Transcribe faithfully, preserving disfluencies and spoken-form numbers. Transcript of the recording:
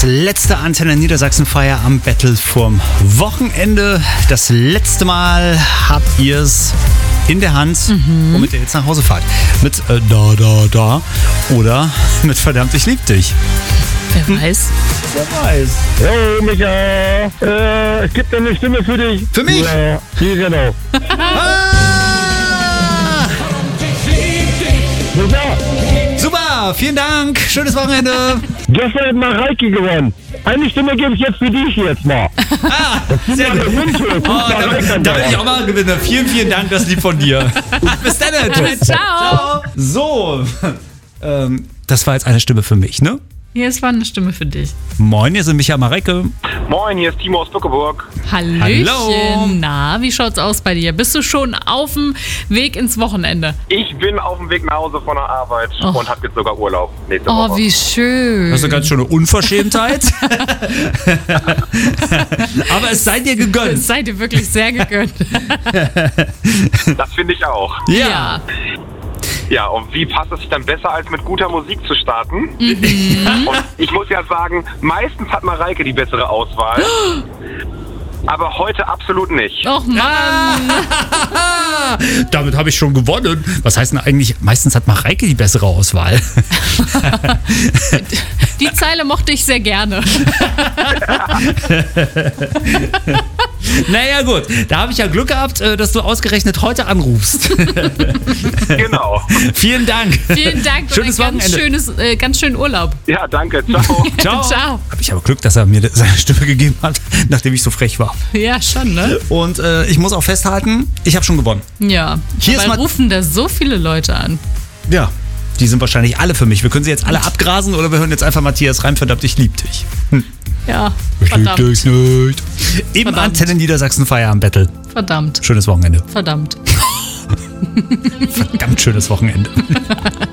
letzte Antenne Niedersachsen Feierabend-Battle vorm Wochenende. Das letzte Mal habt ihr es in der Hand, mhm. womit ihr jetzt nach Hause fahrt. Mit äh, Da, Da, Da oder mit Verdammt, ich lieb dich. Wer weiß. Wer weiß. Hallo Micha, äh, es gibt eine Stimme für dich. Für mich? Ja, hier genau. ah! Micha, Super, vielen Dank. Schönes Wochenende. gestern hat Mareike gewonnen. Eine Stimme gebe ich jetzt für dich jetzt mal. Ah, sehr gut. Oh, da, da will ich auch mal gewinnen. Vielen, vielen Dank, das ist lieb von dir. Bis dann. Tschüss. Ciao. Ciao. So, ähm, das war jetzt eine Stimme für mich, ne? Hier ist war eine Stimme für dich. Moin, hier sind Micha Mareike. Moin, hier ist Timo aus Bückeburg. Hallöchen. Hallo. Na, wie schaut's aus bei dir? Bist du schon auf dem Weg ins Wochenende? Ich bin auf dem Weg nach Hause von der Arbeit Oh. und habe jetzt sogar Urlaub nächste Oh, Woche. wie schön. Das ist eine ganz schöne Unverschämtheit. Aber es sei dir gegönnt. Es sei dir wirklich sehr gegönnt. Das finde ich auch. Ja. Ja, und wie passt es sich dann besser, als mit guter Musik zu starten? Mhm. Und ich muss ja sagen, meistens hat Mareike die bessere Auswahl. Aber heute absolut nicht. Och Mann. Damit habe ich schon gewonnen. Was heißt denn eigentlich, meistens hat Mareike die bessere Auswahl. Die Zeile mochte ich sehr gerne. Naja gut, da habe ich ja Glück gehabt, dass du ausgerechnet heute anrufst. Genau. Vielen Dank. Vielen Dank Schönes und ein ganz, Wochenende. schönes, äh, ganz schönen Urlaub. Ja, danke. Ciao. Ciao. Ciao. Habe ich aber Glück, dass er mir seine Stimme gegeben hat, nachdem ich so frech war. Ja, schon, ne? Und äh, ich muss auch festhalten, ich habe schon gewonnen. Ja. Hier ist Aber mal- rufen da so viele Leute an. Ja, die sind wahrscheinlich alle für mich. Wir können sie jetzt alle abgrasen oder wir hören jetzt einfach Matthias Reim, verdammt, ich lieb dich. Ja, Ich lieb verdammt. dich nicht. Im Verdammt. Antenne Niedersachsen Feierabend-Battle. Verdammt. Schönes Wochenende. Verdammt. Verdammt schönes Wochenende.